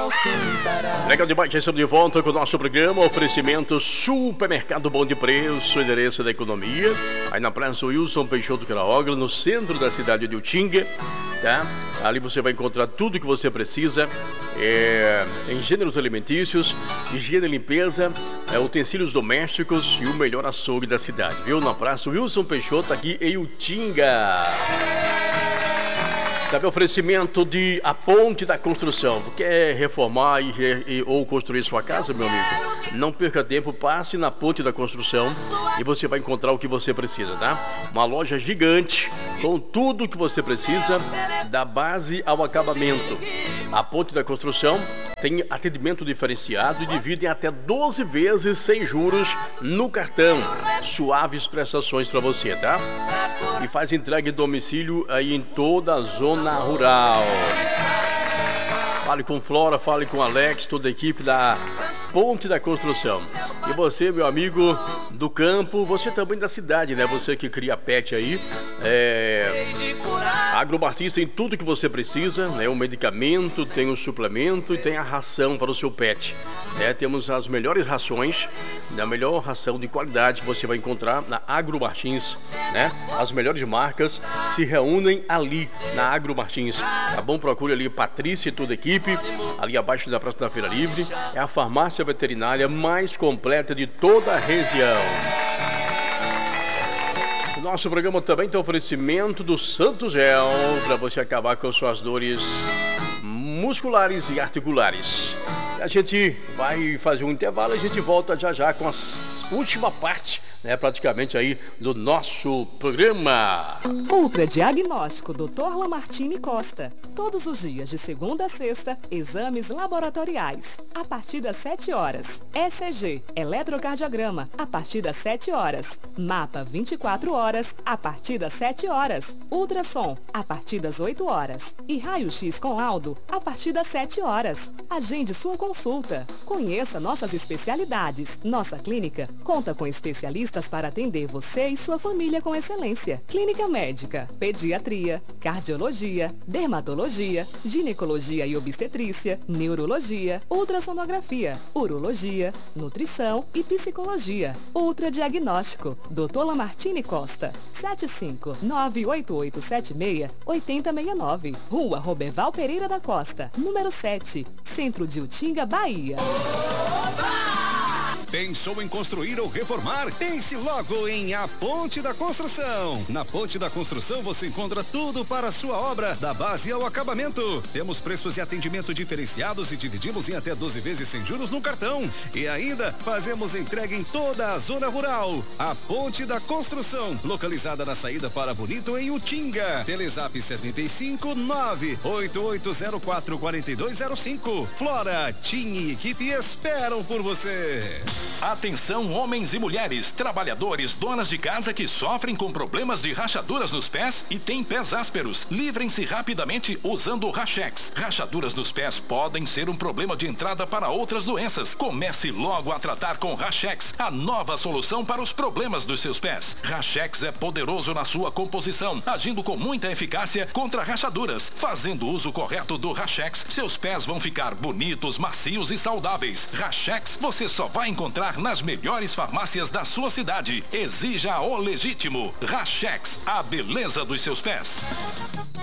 Legal demais, já estamos de volta com o nosso programa. Oferecimento Supermercado Bom de Preço, endereço da economia. Aí na Praça Wilson Peixoto Quiraóglia, no centro da cidade de Utinga, tá? Ali você vai encontrar tudo que você precisa em gêneros alimentícios, higiene e limpeza, utensílios domésticos e o melhor açougue da cidade, viu? Na Praça Wilson Peixoto, aqui em Utinga. Sabe, oferecimento de A Ponte da Construção. Quer reformar ou construir sua casa, meu amigo? Não perca tempo, passe na Ponte da Construção e você vai encontrar o que você precisa, tá? Uma loja gigante com tudo o que você precisa, da base ao acabamento. A Ponte da Construção tem atendimento diferenciado e divide em até 12 vezes sem juros no cartão. Suaves prestações para você, tá? E faz entrega em domicílio aí em toda a zona rural. Fale com Flora, fale com Alex, toda a equipe da Ponte da Construção. E você, meu amigo do campo, você também da cidade, né? Você que cria pet aí, Agromartins tem tudo que você precisa, né? O medicamento, tem o suplemento e tem a ração para o seu pet. Temos as melhores rações, a melhor ração de qualidade que você vai encontrar na Agromartins, né? As melhores marcas se reúnem ali na Agromartins, tá bom? Procure ali Patrícia e toda a equipe, ali abaixo da Praça da Feira Livre. É a farmácia veterinária mais completa de toda a região. Nosso programa também tem oferecimento do Santo Gel para você acabar com suas dores musculares e articulares. A gente vai fazer um intervalo e a gente volta já já com a última parte, né, praticamente aí do nosso programa. Ultra Diagnóstico Dr. Lamartine Costa. Todos os dias de segunda a sexta, exames laboratoriais. A partir das 7 horas. ECG, eletrocardiograma, a partir das 7 horas. Mapa 24 horas, a partir das 7 horas. Ultrassom, a partir das 8 horas. E raio-x com laudo, a partir das 7 horas. Agende sua consulta. Conheça nossas especialidades. Nossa clínica conta com especialistas para atender você e sua família com excelência. Clínica médica, pediatria, cardiologia, dermatologia, ginecologia e obstetrícia, neurologia, ultrassonografia, urologia, nutrição e psicologia. Ultradiagnóstico, Dr. Lamartine Costa, 7598876-8069, Rua Roberval Pereira da Costa, número 7, Centro de Utinga, Bahia. Pensou em construir ou reformar? Pense logo em A Ponte da Construção. Na Ponte da Construção você encontra tudo para a sua obra, da base ao acabamento. Temos preços e atendimento diferenciados e dividimos em até 12 vezes sem juros no cartão. E ainda fazemos entrega em toda a zona rural. A Ponte da Construção, localizada na saída para Bonito, em Utinga. Telezap 75-98804-4205. Flora, Tim e equipe esperam por você. Atenção, homens e mulheres, trabalhadores, donas de casa que sofrem com problemas de rachaduras nos pés e têm pés ásperos. Livrem-se rapidamente usando o Rachex. Rachaduras nos pés podem ser um problema de entrada para outras doenças. Comece logo a tratar com Rachex, a nova solução para os problemas dos seus pés. Rachex é poderoso na sua composição, agindo com muita eficácia contra rachaduras. Fazendo uso correto do Rachex, seus pés vão ficar bonitos, macios e saudáveis. Rachex você só vai encontrar nas melhores farmácias da sua cidade. Exija o legítimo. Rachex, a beleza dos seus pés.